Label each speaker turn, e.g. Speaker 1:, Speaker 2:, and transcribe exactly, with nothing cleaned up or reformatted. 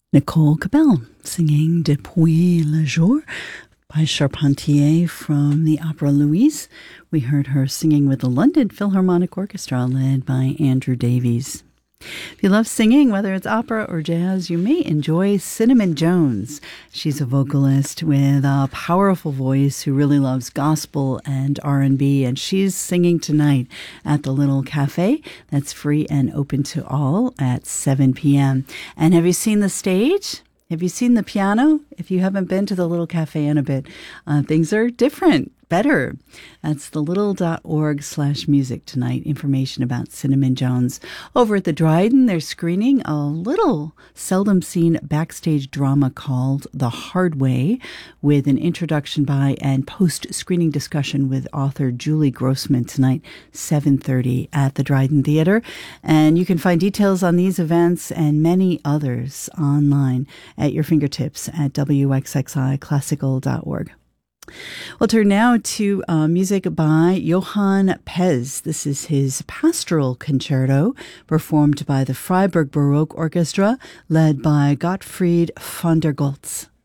Speaker 1: Nicole Cabell singing Depuis le jour by Charpentier from the Opera Louise. We heard her singing with the London Philharmonic Orchestra led by Andrew Davies. If you love singing, whether it's opera or jazz, you may enjoy Cinnamon Jones. She's a vocalist with a powerful voice who really loves gospel and R and B, and she's singing tonight at the Little Cafe. That's free and open to all at seven p.m. And have you seen the stage? Have you seen the piano? If you haven't been to the Little Cafe in a bit, uh, things are different, better. That's thelittle.org slash music tonight. Information about Cinnamon Jones. Over at the Dryden, they're screening a little seldom seen backstage drama called The Hard Way, with an introduction by and post-screening discussion with author Julie Grossman tonight, seven thirty at the Dryden Theater. And you can find details on these events and many others online at your fingertips at w x x i classical dot org. We'll turn now to uh, music by Johann Pez. This is his Pastoral Concerto, performed by the Freiburg Baroque Orchestra, led by Gottfried von der Goltz.